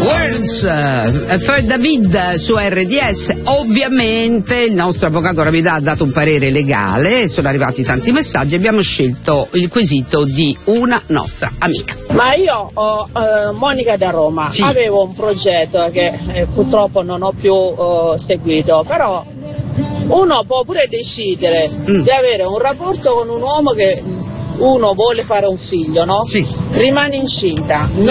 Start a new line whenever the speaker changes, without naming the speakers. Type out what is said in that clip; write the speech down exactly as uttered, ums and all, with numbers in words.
Words, uh, for David su R D S. Ovviamente il nostro avvocato Ravidà ha dato un parere legale, sono arrivati tanti messaggi, abbiamo scelto il quesito di una nostra amica.
Ma io, oh, eh, Monica da Roma, sì. Avevo un progetto che eh, purtroppo non ho più oh, seguito, però uno può pure decidere mm. di avere un rapporto con un uomo che uno vuole fare un figlio, no?
Sì.
Rimane incinta.